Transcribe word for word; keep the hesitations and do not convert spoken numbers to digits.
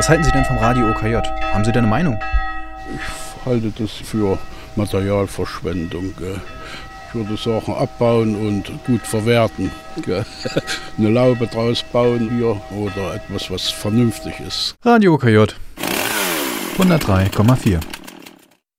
Was halten Sie denn vom Radio O K J? Haben Sie da eine Meinung? Ich halte das für Materialverschwendung. Gell. Ich würde Sachen abbauen und gut verwerten. Gell. Eine Laube draus bauen hier oder etwas, was vernünftig ist. Radio O K J hundertdrei Komma vier